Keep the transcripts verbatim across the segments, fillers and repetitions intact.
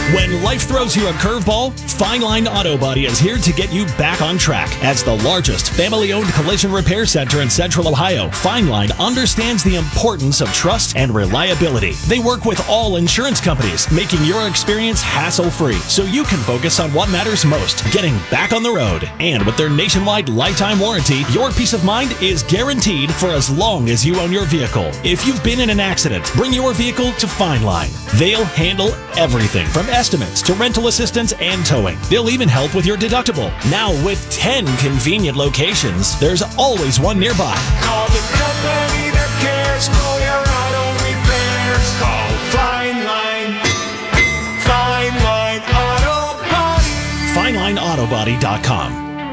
When life throws you a curveball, Fine Line Auto Body is here to get you back on track. As the largest family-owned collision repair center in Central Ohio, Fine Line understands the importance of trust and reliability. They work with all insurance companies, making your experience hassle-free so you can focus on what matters most, getting back on the road. And with their nationwide lifetime warranty, your peace of mind is guaranteed for as long as you own your vehicle. If you've been in an accident, bring your vehicle to Fine Line. They'll handle everything from estimates to rental assistance and towing. They'll even help with your deductible. Now with ten convenient locations, there's always one nearby. Call the company that cares for your auto repairs. Call Fine Line. Fine Line Auto Body. Fine Line Auto Body dot com.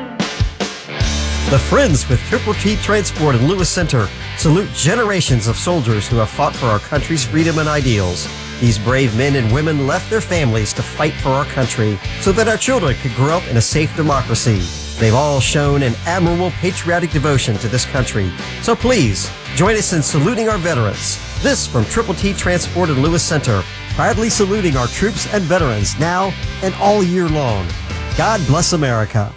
The Friends with Triple T Transport in Lewis Center salute generations of soldiers who have fought for our country's freedom and ideals. These brave men and women left their families to fight for our country so that our children could grow up in a safe democracy. They've all shown an admirable patriotic devotion to this country. So please, join us in saluting our veterans. This from Triple T Transport in Lewis Center, proudly saluting our troops and veterans now and all year long. God bless America.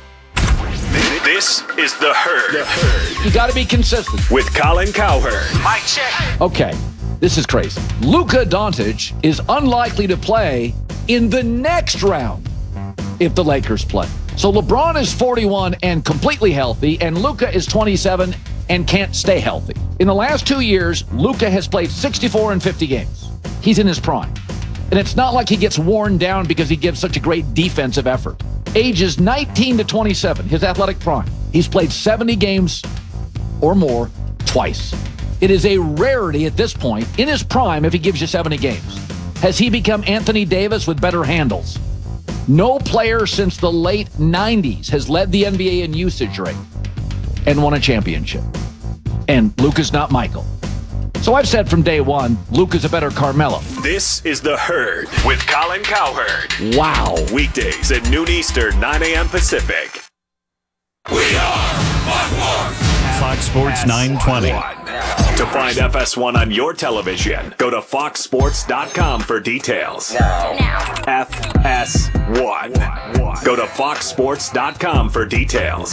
This is The Herd. The Herd. You got to be consistent. With Colin Cowherd. Mic check. Okay, this is crazy. Luka Doncic is unlikely to play in the next round if the Lakers play. So LeBron is forty-one and completely healthy, and Luka is twenty-seven and can't stay healthy. In the last two years, Luka has played sixty-four and fifty games. He's in his prime. And it's not like he gets worn down because he gives such a great defensive effort. Ages nineteen to twenty-seven, his athletic prime. He's played seventy games or more twice. It is a rarity at this point in his prime if he gives you seventy games. Has he become Anthony Davis with better handles? No player since the late nineties has led the N B A in usage rate and won a championship. And Luka's not Michael. So I've said from day one, Luka's a better Carmelo. This is The Herd with Colin Cowherd. Wow. Weekdays at noon Eastern, nine a.m. Pacific. We are Fox Sports. Fox Sports nine twenty. To find F S one on your television, go to fox sports dot com for details. Now. F S one. Go to fox sports dot com for details.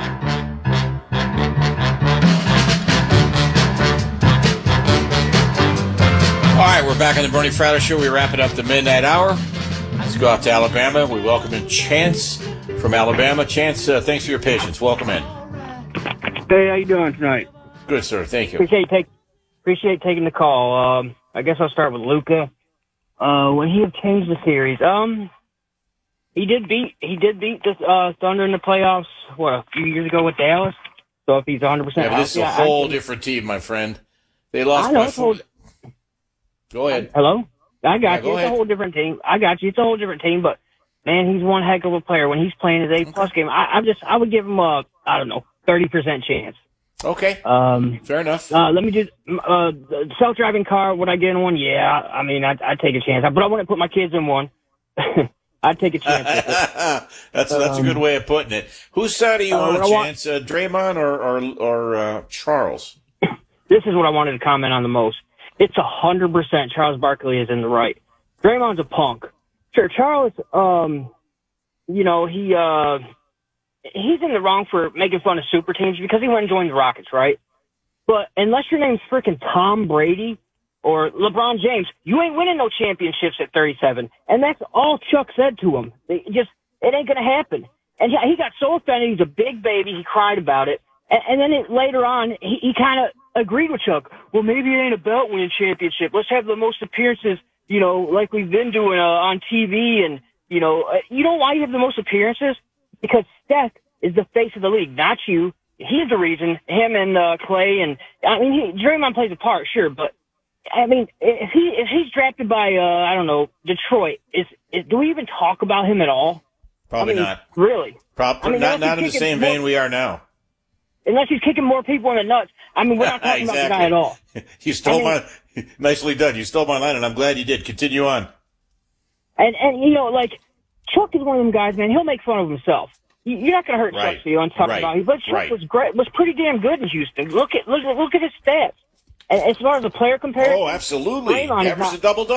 All right, we're back on the Bernie Fratto Show. We're wrapping up the midnight hour. Let's go out to Alabama. We welcome in Chance from Alabama. Chance, uh, thanks for your patience. Welcome in. Hey, how you doing tonight? Good, sir. Thank you. Appreciate take, appreciate taking the call. Um, I guess I'll start with Luka. Uh, when he had changed the series, um, he did beat he did beat the uh, Thunder in the playoffs. What, a few years ago with Dallas. So if he's one hundred percent Yeah, but this is a healthy, whole I, different team, my friend. They lost I know, by it's four. whole- Go ahead. Hello, I got Yeah, you. go It's ahead. a whole different team. I got you. It's a whole different team, but man, he's one heck of a player. When he's playing his A plus game, I, I just I would give him a I don't know thirty percent chance. Okay. Um, Fair enough. Uh, let me just, uh, self-driving car, would I get in one? Yeah, I mean, I'd, I'd take a chance. But I wouldn't put my kids in one. I'd take a chance with it. that's that's a good way of putting it. Whose side are you uh, on, what I want- Chance? Uh, Draymond or or, or uh, Charles? This is what I wanted to comment on the most. It's a hundred percent Charles Barkley is in the right. Draymond's a punk. Sure, Charles, um, you know, he, uh, he's in the wrong for making fun of super teams because he went and joined the Rockets, right? But unless your name's freaking Tom Brady or LeBron James, you ain't winning no championships at thirty-seven. And that's all Chuck said to him. They just, it ain't going to happen. And he got so offended. He's a big baby. He cried about it. And, and then it, later on, he, he kind of agreed with Chuck. Well, maybe it ain't about winning championship. Let's have the most appearances, you know, like we've been doing uh, on T V. And, you know, uh, you know why you have the most appearances? Because Steph is the face of the league, not you. He's the reason. Him and uh, Clay and I mean, he, Draymond plays a part, sure, but I mean, if he if he's drafted by uh, I don't know Detroit, is, is do we even talk about him at all? Probably I mean, not. Really? Probably I mean, not. unless Not in the he's kicking same more- vein we are now. Unless he's kicking more people in the nuts. I mean, we're not talking about the guy at all. You stole I my nicely done. You stole my line, and I'm glad you did. Continue on. And and you know, like Chuck is one of them guys, man. He'll make fun of himself. You- You're not going to hurt Right. Chuck's feelings talking Right. about him, but Chuck Right. was great. Was pretty damn good in Houston. Look at look at look at his stats. And as far as the player comparison, Oh, absolutely. Draymond is Averaged not- a double double.